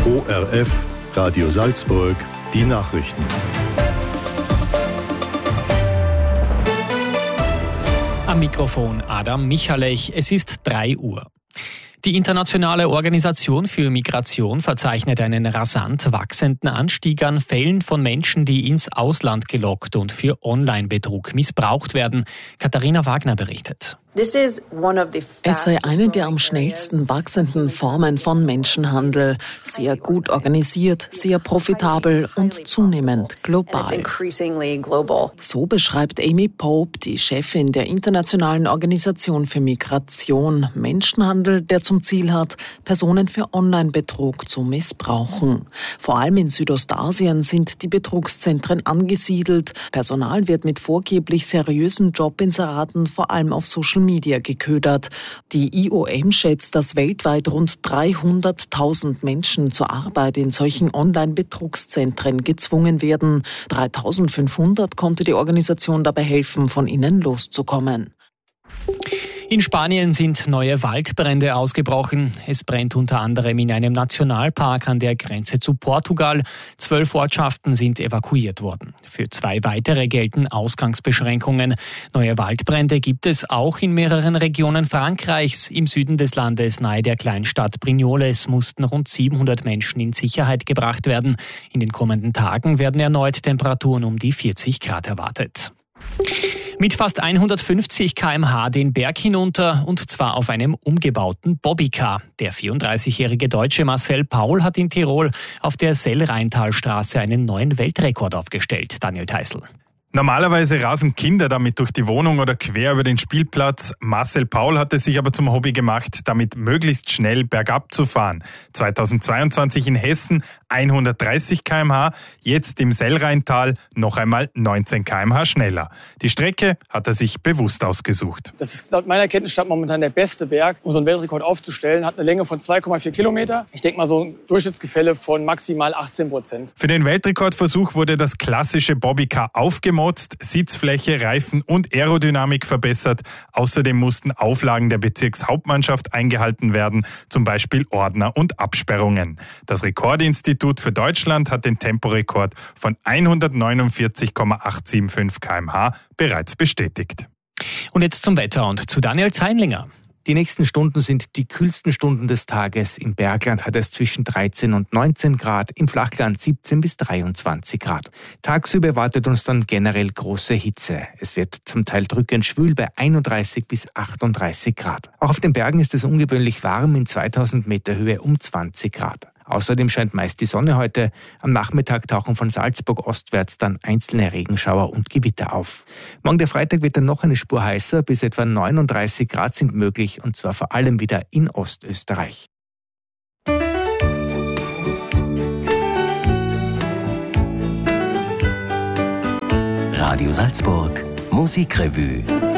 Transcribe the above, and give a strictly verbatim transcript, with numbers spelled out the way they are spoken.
O R F, Radio Salzburg, die Nachrichten. Am Mikrofon Adam Michalech, es ist drei Uhr. Die Internationale Organisation für Migration verzeichnet einen rasant wachsenden Anstieg an Fällen von Menschen, die ins Ausland gelockt und für Online-Betrug missbraucht werden. Katharina Wagner berichtet. Es sei eine der am schnellsten wachsenden Formen von Menschenhandel. Sehr gut organisiert, sehr profitabel und zunehmend global. So beschreibt Amy Pope, die Chefin der Internationalen Organisation für Migration, Menschenhandel, der zum Ziel hat, Personen für Online-Betrug zu missbrauchen. Vor allem in Südostasien sind die Betrugszentren angesiedelt. Personal wird mit vorgeblich seriösen Jobinseraten vor allem auf Social Media geködert. Die I O M schätzt, dass weltweit rund dreihunderttausend Menschen zur Arbeit in solchen Online-Betrugszentren gezwungen werden. dreitausendfünfhundert konnte die Organisation dabei helfen, von ihnen loszukommen. In Spanien sind neue Waldbrände ausgebrochen. Es brennt unter anderem in einem Nationalpark an der Grenze zu Portugal. Zwölf Ortschaften sind evakuiert worden. Für zwei weitere gelten Ausgangsbeschränkungen. Neue Waldbrände gibt es auch in mehreren Regionen Frankreichs. Im Süden des Landes nahe der Kleinstadt Brignoles mussten rund siebenhundert Menschen in Sicherheit gebracht werden. In den kommenden Tagen werden erneut Temperaturen um die vierzig Grad erwartet. Mit fast hundertfünfzig Kilometer pro Stunde den Berg hinunter und zwar auf einem umgebauten Bobbycar. Der vierunddreißigjährige Deutsche Marcel Paul hat in Tirol auf der Sellrheintalstraße einen neuen Weltrekord aufgestellt. Daniel Theißl. Normalerweise rasen Kinder damit durch die Wohnung oder quer über den Spielplatz. Marcel Paul hat es sich aber zum Hobby gemacht, damit möglichst schnell bergab zu fahren. zweitausendzweiundzwanzig in Hessen hundertdreißig Kilometer pro Stunde, jetzt im Sellrheintal noch einmal neunzehn Kilometer pro Stunde schneller. Die Strecke hat er sich bewusst ausgesucht. Das ist laut meiner Kenntnisstand momentan der beste Berg, um so einen Weltrekord aufzustellen. Hat eine Länge von zwei Komma vier Kilometer. Ich denke mal so ein Durchschnittsgefälle von maximal achtzehn Prozent. Für den Weltrekordversuch wurde das klassische Bobbycar aufgemotzt, Sitzfläche, Reifen und Aerodynamik verbessert. Außerdem mussten Auflagen der Bezirkshauptmannschaft eingehalten werden, zum Beispiel Ordner und Absperrungen. Das Rekordinstitut für Deutschland hat den Temporekord von hundertneunundvierzig Komma achthundertfünfundsiebzig Kilometer pro Stunde bereits bestätigt. Und jetzt zum Wetter und zu Daniel Zeinlinger. Die nächsten Stunden sind die kühlsten Stunden des Tages. Im Bergland hat es zwischen dreizehn und neunzehn Grad, im Flachland siebzehn bis dreiundzwanzig Grad. Tagsüber erwartet uns dann generell große Hitze. Es wird zum Teil drückend schwül bei einunddreißig bis achtunddreißig Grad. Auch auf den Bergen ist es ungewöhnlich warm, in zweitausend Meter Höhe um zwanzig Grad. Außerdem scheint meist die Sonne heute. Am Nachmittag tauchen von Salzburg ostwärts dann einzelne Regenschauer und Gewitter auf. Morgen der Freitag wird dann noch eine Spur heißer, bis etwa neununddreißig Grad sind möglich und zwar vor allem wieder in Ostösterreich. Radio Salzburg, Musikrevue.